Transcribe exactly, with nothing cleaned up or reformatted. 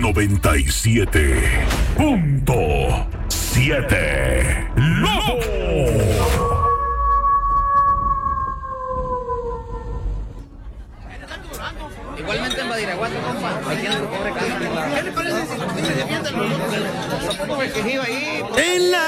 noventa y siete punto siete. ¡Lobo! Igualmente en Badiraguato, compa, aquí en el pobre casa. ¿Qué le parece si se defienden los otros? Tampoco me quejido ahí. En la